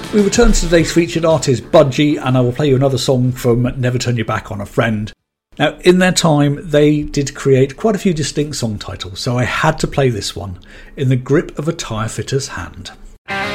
We return to today's featured artist, Budgie, and I will play you another song from Never Turn Your Back on a Friend. Now, in their time, they did create quite a few distinct song titles, so I had to play this one, In the Grip of a Tire Fitter's Hand.